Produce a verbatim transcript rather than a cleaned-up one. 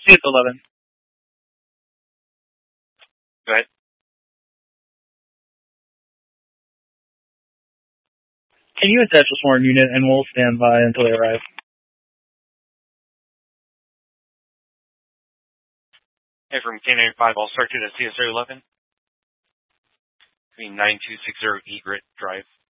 C S eleven. Go ahead. Can you attach a sworn unit, and we'll stand by until they arrive? Hey, from K ninety-five, I'll start you at C S eleven. Between nine two six zero Egret Drive.